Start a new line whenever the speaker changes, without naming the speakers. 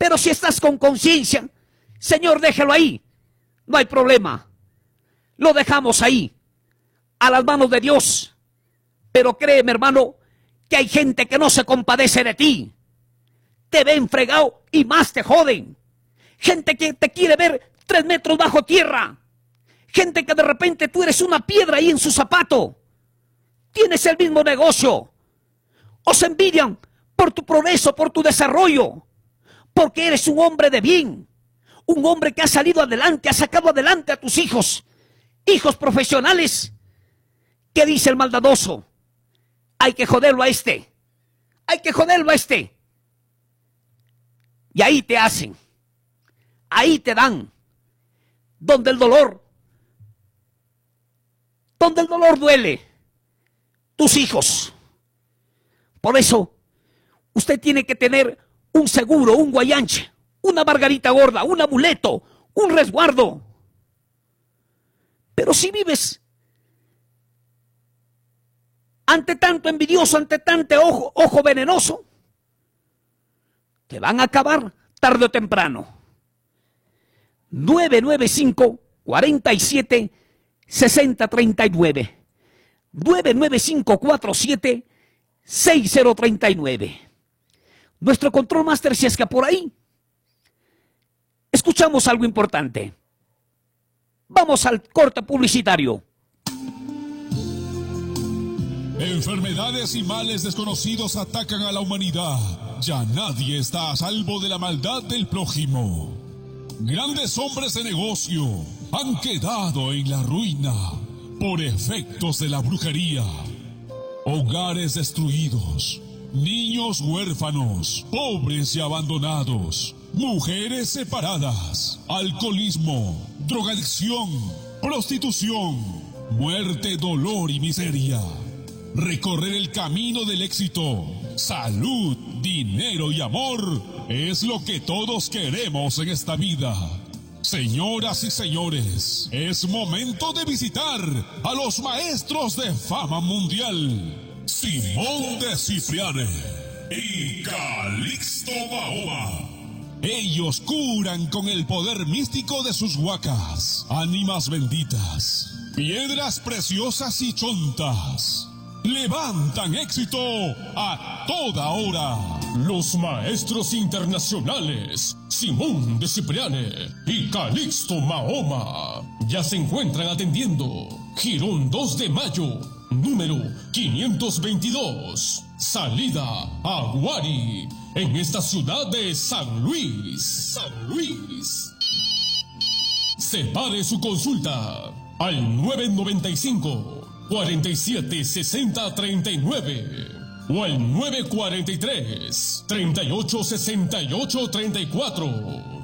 Pero si estás con conciencia, Señor, déjalo ahí. No hay problema. Lo dejamos ahí, a las manos de Dios. Pero créeme, hermano, que hay gente que no se compadece de ti. Te ven fregado y más te joden. Gente que te quiere ver 3 metros bajo tierra. Gente que de repente tú eres una piedra ahí en su zapato. Tienes el mismo negocio. O se envidian por tu progreso, por tu desarrollo. Porque eres un hombre de bien. Un hombre que ha salido adelante, ha sacado adelante a tus hijos. Hijos profesionales. ¿Qué dice el maldadoso? Hay que joderlo a este. Hay que joderlo a este. Y ahí te hacen. Ahí te dan. Donde el dolor duele. Tus hijos. Por eso, usted tiene que tener un seguro, un guayanche, una margarita gorda, un amuleto, un resguardo. Pero si vives ante tanto envidioso, ante tanto ojo venenoso, te van a acabar tarde o temprano. 995-47-6039. 995-47-6039. Nuestro control master si es que por ahí escuchamos algo importante. Vamos al corte publicitario.
Enfermedades y males desconocidos atacan a la humanidad. Ya nadie está a salvo de la maldad del prójimo. Grandes hombres de negocio han quedado en la ruina por efectos de la brujería. Hogares destruidos, niños huérfanos, pobres y abandonados, mujeres separadas, alcoholismo, drogadicción, prostitución, muerte, dolor y miseria. Recorrer el camino del éxito, salud, dinero y amor es lo que todos queremos en esta vida. Señoras y señores, es momento de visitar a los maestros de fama mundial, Simón de Cipriane y Calixto Mahoma. Ellos curan con el poder místico de sus huacas, ánimas benditas, piedras preciosas y chontas. Levantan éxito a toda hora. Los maestros internacionales Simón de Cipriane y Calixto Mahoma ya se encuentran atendiendo Girón 2 de Mayo, número 522, salida a Guari, en esta ciudad de San Luis. Separe su consulta al 995-476039 o al 943-386834.